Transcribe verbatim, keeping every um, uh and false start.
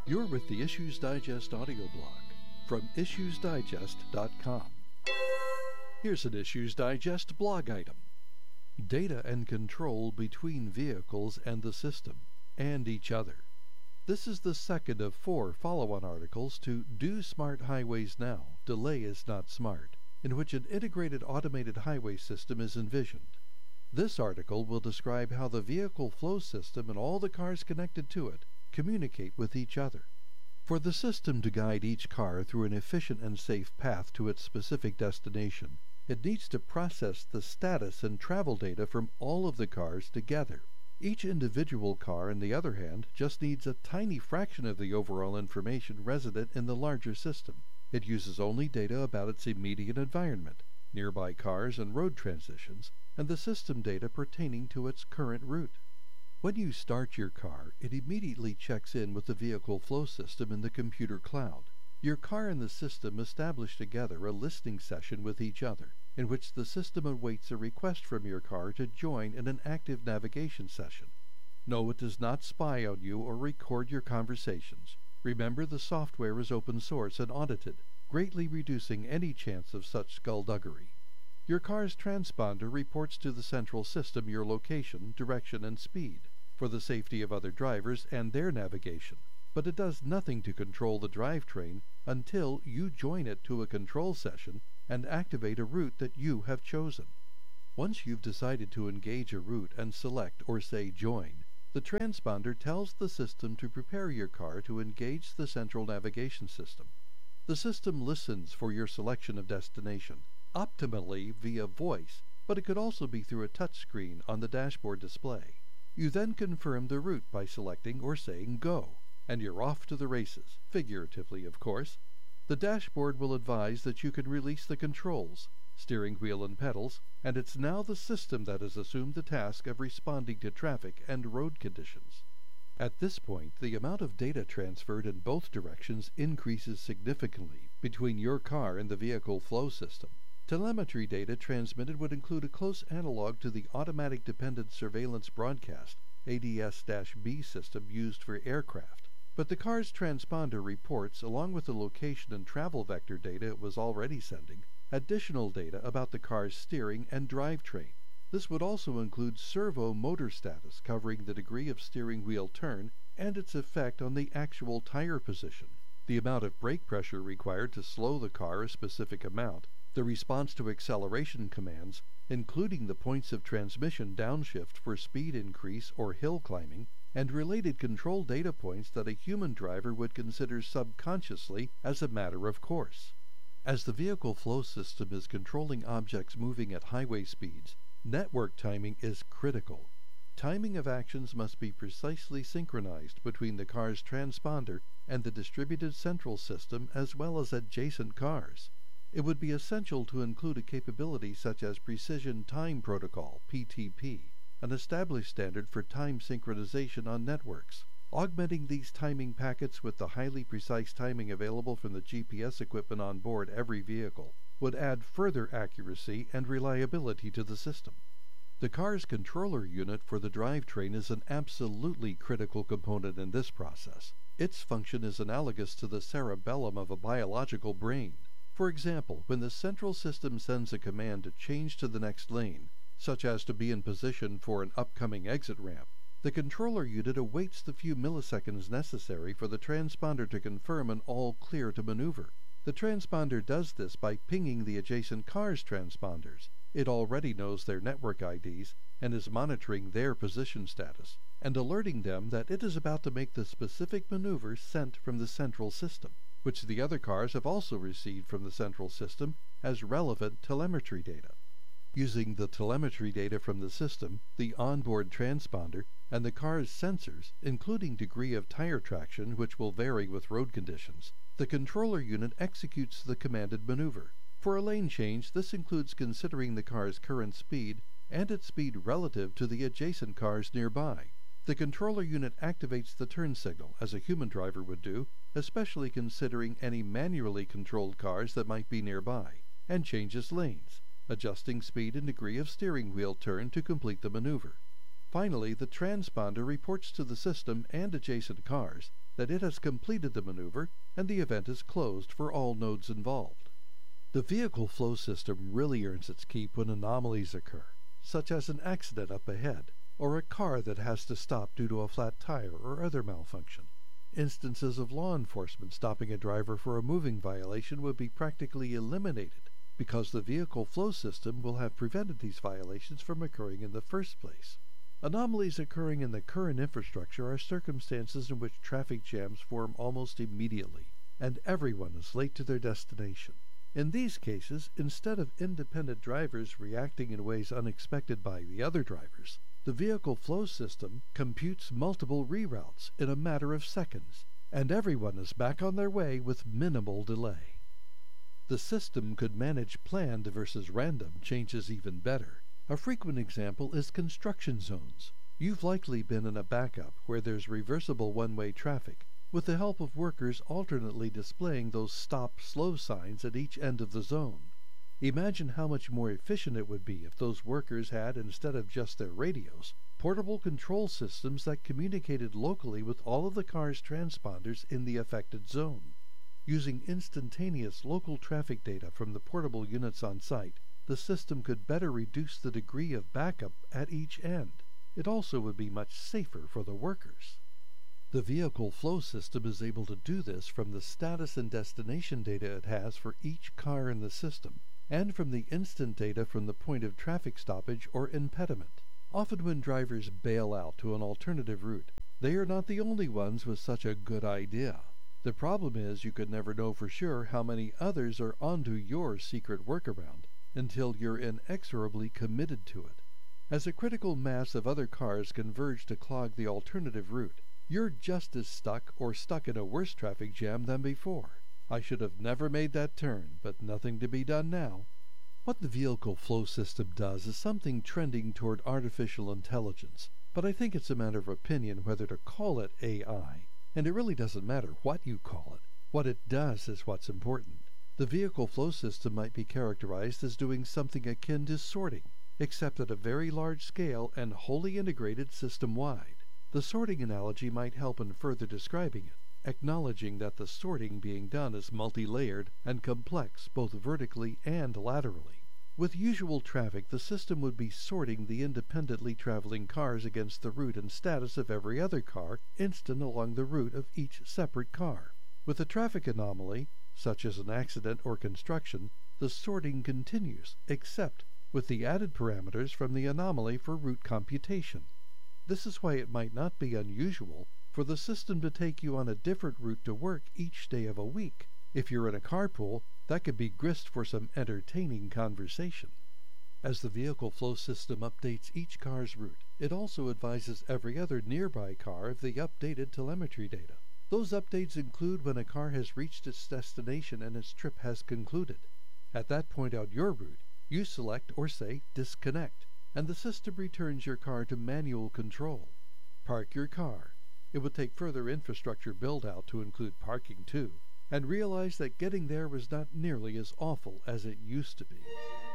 You're with the Issues Digest audio blog from issues digest dot com. Here's an Issues Digest blog item. Data and control between vehicles and the system, and each other. This is the second of four follow-on articles to Do Smart Highways Now, Delay is Not Smart, in which an integrated automated highway system is envisioned. This article will describe how the vehicle flow system and all the cars connected to it communicate with each other. For the system to guide each car through an efficient and safe path to its specific destination, it needs to process the status and travel data from all of the cars together. Each individual car, on the other hand, just needs a tiny fraction of the overall information resident in the larger system. It uses only data about its immediate environment, nearby cars and road transitions, and the system data pertaining to its current route. When you start your car, it immediately checks in with the vehicle flow system in the computer cloud. Your car and the system establish together a listening session with each other, in which the system awaits a request from your car to join in an active navigation session. No, it does not spy on you or record your conversations. Remember, the software is open source and audited, greatly reducing any chance of such skullduggery. Your car's transponder reports to the central system your location, direction, and speed, for the safety of other drivers and their navigation, but it does nothing to control the drivetrain until you join it to a control session and activate a route that you have chosen. Once you've decided to engage a route and select or say join, the transponder tells the system to prepare your car to engage the central navigation system. The system listens for your selection of destination, optimally via voice, but it could also be through a touchscreen on the dashboard display. You then confirm the route by selecting or saying go, and you're off to the races, figuratively of course. The dashboard will advise that you can release the controls, steering wheel and pedals, and it's now the system that has assumed the task of responding to traffic and road conditions. At this point, the amount of data transferred in both directions increases significantly between your car and the vehicle flow system. Telemetry data transmitted would include a close analog to the Automatic Dependent Surveillance Broadcast A D S B system used for aircraft, but the car's transponder reports, along with the location and travel vector data it was already sending, additional data about the car's steering and drivetrain. This would also include servo motor status, covering the degree of steering wheel turn and its effect on the actual tire position, the amount of brake pressure required to slow the car a specific amount, the response to acceleration commands, including the points of transmission downshift for speed increase or hill climbing, and related control data points that a human driver would consider subconsciously as a matter of course. As the vehicle flow system is controlling objects moving at highway speeds, network timing is critical. Timing of actions must be precisely synchronized between the car's transponder and the distributed central system as well as adjacent cars. It would be essential to include a capability such as Precision Time Protocol, P T P, an established standard for time synchronization on networks. Augmenting these timing packets with the highly precise timing available from the G P S equipment on board every vehicle would add further accuracy and reliability to the system. The car's controller unit for the drivetrain is an absolutely critical component in this process. Its function is analogous to the cerebellum of a biological brain. For example, when the central system sends a command to change to the next lane, such as to be in position for an upcoming exit ramp, the controller unit awaits the few milliseconds necessary for the transponder to confirm an all clear to maneuver. The transponder does this by pinging the adjacent car's transponders. It already knows their network I Ds and is monitoring their position status, and alerting them that it is about to make the specific maneuver sent from the central system, which the other cars have also received from the central system as relevant telemetry data. Using the telemetry data from the system, the onboard transponder, and the car's sensors, including degree of tire traction, which will vary with road conditions, the controller unit executes the commanded maneuver. For a lane change, this includes considering the car's current speed and its speed relative to the adjacent cars nearby. The controller unit activates the turn signal, as a human driver would do, especially considering any manually controlled cars that might be nearby, and changes lanes, adjusting speed and degree of steering wheel turn to complete the maneuver. Finally, the transponder reports to the system and adjacent cars that it has completed the maneuver and the event is closed for all nodes involved. The vehicle flow system really earns its keep when anomalies occur, such as an accident up ahead, or a car that has to stop due to a flat tire or other malfunction. Instances of law enforcement stopping a driver for a moving violation would be practically eliminated because the vehicle flow system will have prevented these violations from occurring in the first place. Anomalies occurring in the current infrastructure are circumstances in which traffic jams form almost immediately, and everyone is late to their destination. In these cases, instead of independent drivers reacting in ways unexpected by the other drivers, the vehicle flow system computes multiple reroutes in a matter of seconds, and everyone is back on their way with minimal delay. The system could manage planned versus random changes even better. A frequent example is construction zones. You've likely been in a backup where there's reversible one-way traffic, with the help of workers alternately displaying those stop-slow signs at each end of the zone. Imagine how much more efficient it would be if those workers had, instead of just their radios, portable control systems that communicated locally with all of the car's transponders in the affected zone. Using instantaneous local traffic data from the portable units on site, the system could better reduce the degree of backup at each end. It also would be much safer for the workers. The vehicle flow system is able to do this from the status and destination data it has for each car in the system, and from the instant data from the point of traffic stoppage or impediment. Often when drivers bail out to an alternative route, they are not the only ones with such a good idea. The problem is you could never know for sure how many others are onto your secret workaround until you're inexorably committed to it. As a critical mass of other cars converge to clog the alternative route, you're just as stuck or stuck in a worse traffic jam than before. I should have never made that turn, but nothing to be done now. What the vehicle flow system does is something trending toward artificial intelligence, but I think it's a matter of opinion whether to call it A I, and it really doesn't matter what you call it. What it does is what's important. The vehicle flow system might be characterized as doing something akin to sorting, except at a very large scale and wholly integrated system-wide. The sorting analogy might help in further describing it, acknowledging that the sorting being done is multi-layered and complex both vertically and laterally. With usual traffic, the system would be sorting the independently traveling cars against the route and status of every other car instant along the route of each separate car. With a traffic anomaly, such as an accident or construction, the sorting continues, except with the added parameters from the anomaly for route computation. This is why it might not be unusual for the system to take you on a different route to work each day of a week. If you're in a carpool, that could be grist for some entertaining conversation. As the vehicle flow system updates each car's route, it also advises every other nearby car of the updated telemetry data. Those updates include when a car has reached its destination and its trip has concluded. At that point on your route, you select or say disconnect, and the system returns your car to manual control. Park your car. It would take further infrastructure build-out to include parking too, and realize that getting there was not nearly as awful as it used to be.